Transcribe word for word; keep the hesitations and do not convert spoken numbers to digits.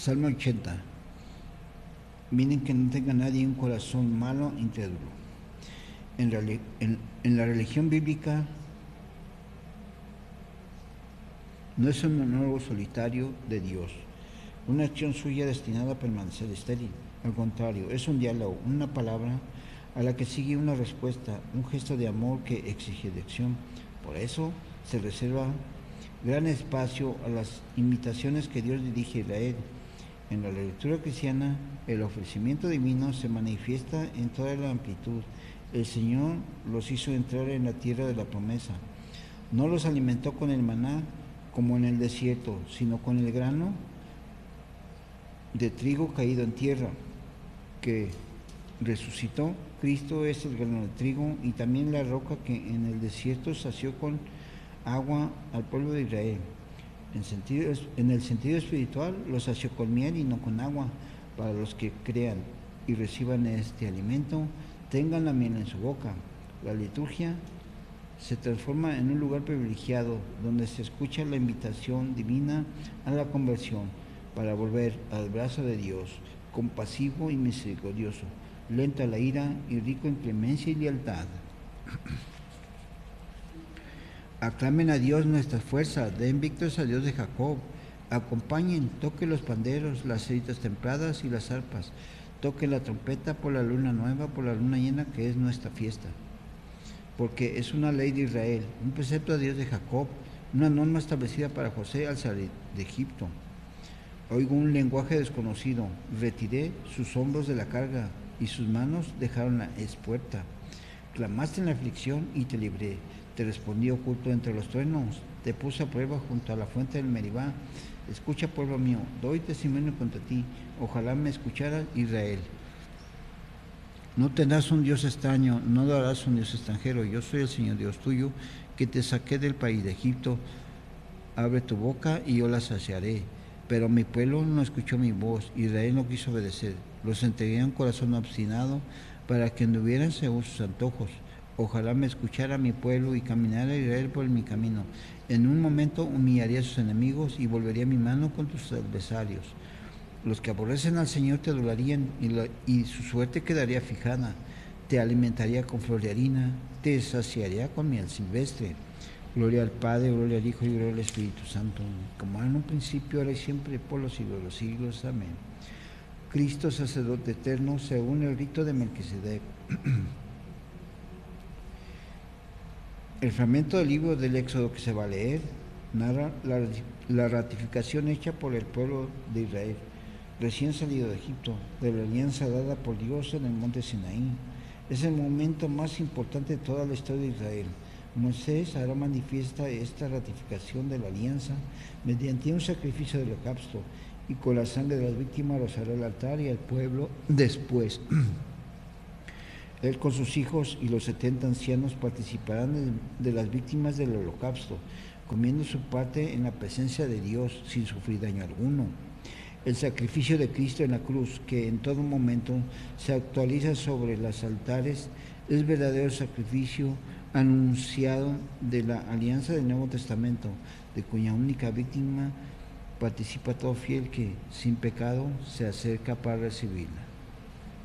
Salmo ochenta. Miren que no tenga nadie un corazón malo, incrédulo. En, en, en la religión bíblica no es un monólogo solitario de Dios, una acción suya destinada a permanecer estéril. Al contrario, es un diálogo, una palabra a la que sigue una respuesta, un gesto de amor que exige dirección. Por eso se reserva gran espacio a las invitaciones que Dios dirige a Israel. En la lectura cristiana, el ofrecimiento divino se manifiesta en toda la amplitud. El Señor los hizo entrar en la tierra de la promesa. No los alimentó con el maná como en el desierto, sino con el grano de trigo caído en tierra, que resucitó. Cristo es el grano de trigo y también la roca que en el desierto sació con agua al pueblo de Israel. En, sentido, en el sentido espiritual, los sació con miel y no con agua. Para los que crean y reciban este alimento, tengan la miel en su boca. La liturgia se transforma en un lugar privilegiado donde se escucha la invitación divina a la conversión para volver al brazo de Dios, compasivo y misericordioso, lento a la ira y rico en clemencia y lealtad. Aclamen a Dios nuestra fuerza, den victorias a Dios de Jacob. Acompañen, toquen los panderos, las ceritas templadas y las arpas. Toquen la trompeta por la luna nueva, por la luna llena, que es nuestra fiesta. Porque es una ley de Israel, un precepto a Dios de Jacob, una norma establecida para José al salir de Egipto. Oigo un lenguaje desconocido, retiré sus hombros de la carga y sus manos dejaron la espuerta. Clamaste en la aflicción y te libré. Te respondí oculto entre los truenos, te puse a prueba junto a la fuente del Meribá. Escucha, pueblo mío, doy testimonio contra ti, ojalá me escuchara Israel. No tendrás un Dios extraño, no darás un Dios extranjero, yo soy el Señor Dios tuyo, que te saqué del país de Egipto. Abre tu boca y yo la saciaré. Pero mi pueblo no escuchó mi voz, Israel no quiso obedecer. Los entregué a un corazón obstinado para que anduvieran según sus antojos. Ojalá me escuchara mi pueblo y caminara Israel por mi camino. En un momento humillaría a sus enemigos y volvería mi mano con tus adversarios. Los que aborrecen al Señor te adorarían y, la, y su suerte quedaría fijada. Te alimentaría con flor de harina, te saciaría con miel silvestre. Gloria al Padre, gloria al Hijo y gloria al Espíritu Santo, como era en un principio, ahora y siempre, por los siglos de los siglos. Amén. Cristo, sacerdote eterno, según el rito de Melquisedec. El fragmento del libro del Éxodo que se va a leer narra la, la ratificación hecha por el pueblo de Israel, recién salido de Egipto, de la alianza dada por Dios en el monte Sinaí. Es el momento más importante de toda la historia de Israel. Moisés hará manifiesta esta ratificación de la alianza mediante un sacrificio de holocausto y con la sangre de las víctimas los hará al altar y al pueblo después. Él con sus hijos y los setenta ancianos participarán de, de las víctimas del holocausto, comiendo su parte en la presencia de Dios sin sufrir daño alguno. El sacrificio de Cristo en la cruz, que en todo momento se actualiza sobre los altares, es verdadero sacrificio anunciado de la alianza del Nuevo Testamento, de cuya única víctima participa todo fiel que, sin pecado, se acerca para recibirla.